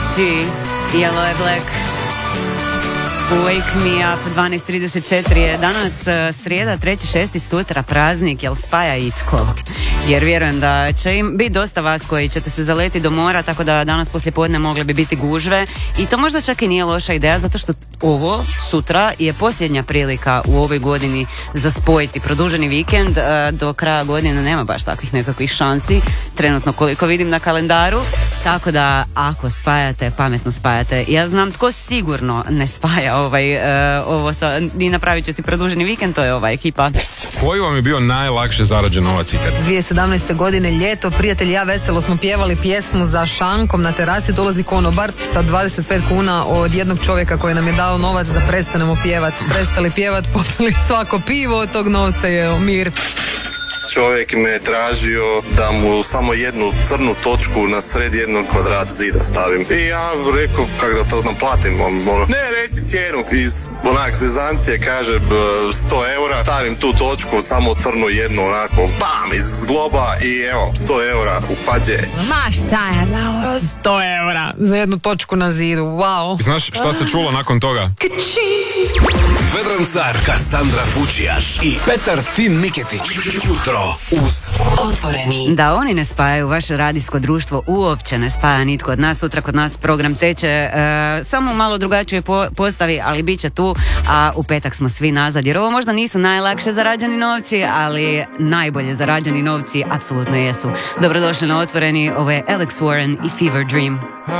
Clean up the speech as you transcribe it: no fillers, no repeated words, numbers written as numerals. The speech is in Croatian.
Avicii, Yellow Black, Wake Me Up. 12.34 je danas srijeda, 3.6. sutra praznik, jel spaja itko? Jer vjerujem da će im biti dosta vas koji ćete se zaleti do mora, tako da danas poslijepodne mogle bi biti gužve i to možda čak i nije loša ideja, zato što ovo sutra je posljednja prilika u ovoj godini za spojiti produženi vikend. Do kraja godine nema baš takvih nekakvih šansi, trenutno koliko vidim na kalendaru, tako da ako spajate, pametno spajate. Ja znam tko sigurno ne spaja ovo i napravit će si produženi vikend, to je ova ekipa. Koji vam je bio najlakše zarađen novac ikad? 2017. godine ljeto, prijatelji ja veselo smo pjevali pjesmu za šankom na terasi, dolazi konobar sa 25 kuna od jednog čovjeka koji nam je dao novac da prestanemo pjevati. Prestali pjevati, popili svako pivo, od tog novca je mir. Čovjek me je tražio da mu samo jednu crnu točku na sred jednog kvadrat zida stavim. I ja rekao kako da to naplatim. Ne, reci cijenu. Iz onak zezancije kaže 100 eura. Stavim tu točku, samo crnu jednu onako, bam, iz zgloba i evo, 100 eura u pađe. Ma šta je, 100 eura za jednu točku na zidu, wow. Znaš šta se čulo nakon toga? Vedran Car, Kassandra Vučijaš i Petar Tin Miketić. Jutro uz Otvoreni. Da oni ne spajaju, vaše radijsko društvo uopće ne spaja nitko od nas. Sutra kod nas program teče samo malo drugačije postavi, ali bit će tu, a u petak smo svi nazad, jer ovo možda nisu najlakše zarađeni novci, ali najbolje zarađeni novci apsolutno jesu. Dobrodošli na Otvoreni, ovo je Alex Warren i Fever Dream.